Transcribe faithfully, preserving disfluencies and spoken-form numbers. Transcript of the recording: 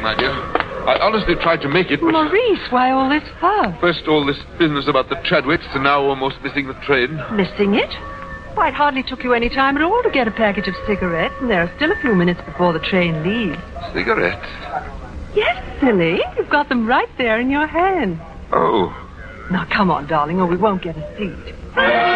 trying, my dear. I honestly tried to make it, but... Maurice, why all this fuss? First, all this business about the Chadwicks, and now almost missing the train. Missing it? Why, it hardly took you any time at all to get a package of cigarettes, and there are still a few minutes before the train leaves. Cigarettes? Yes, silly. You've got them right there in your hand. Oh. Now, come on, darling, or we won't get a seat.